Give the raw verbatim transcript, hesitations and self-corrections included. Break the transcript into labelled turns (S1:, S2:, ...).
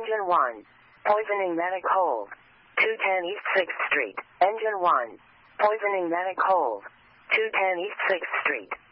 S1: Engine one. Poisoning medic hold. two ten East sixth Street. Engine one. Poisoning medic hold. two ten East sixth Street.